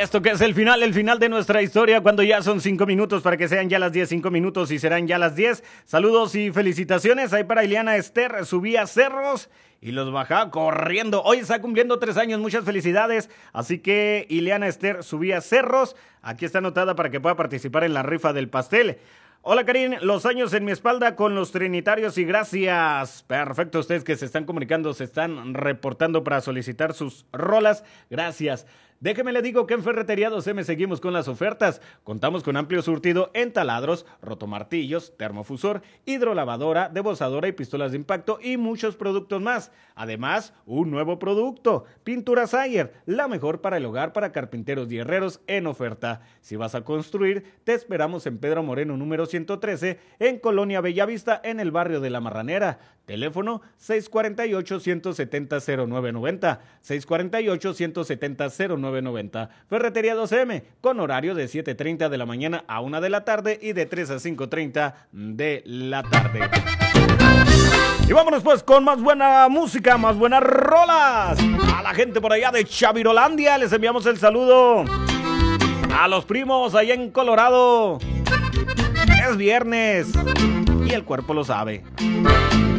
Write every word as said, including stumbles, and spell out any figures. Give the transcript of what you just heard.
esto que es el final, el final de nuestra historia, cuando ya son cinco minutos para que sean ya las diez, cinco minutos y serán ya las diez. Saludos y felicitaciones ahí para Ileana Esther, subía cerros y los bajaba corriendo. Hoy está cumpliendo tres años, muchas felicidades. Así que Ileana Esther subía cerros, aquí está anotada para que pueda participar en la rifa del pastel. Hola Karin, los años en mi espalda con los trinitarios y gracias. Perfecto, ustedes que se están comunicando, se están reportando para solicitar sus rolas, gracias. Déjeme le digo que en Ferretería dos eme seguimos con las ofertas. Contamos con amplio surtido en taladros, rotomartillos, termofusor, hidrolavadora, debozadora y pistolas de impacto y muchos productos más. Además, un nuevo producto, Pintura Sayer, la mejor para el hogar para carpinteros y herreros en oferta. Si vas a construir, te esperamos en Pedro Moreno número ciento trece, en Colonia Bellavista, en el barrio de La Marranera. Teléfono seis cuatro ocho, uno siete cero, cero nueve nueve cero, seis cuatro ocho, uno siete cero, cero nueve nueve cero. Ferretería dos eme, con horario de siete treinta de la mañana a una de la tarde y de tres a cinco treinta de la tarde. Y vámonos pues con más buena música, más buenas rolas. A la gente por allá de Chavirolandia les enviamos el saludo. A los primos allá en Colorado. Es viernes y el cuerpo lo sabe.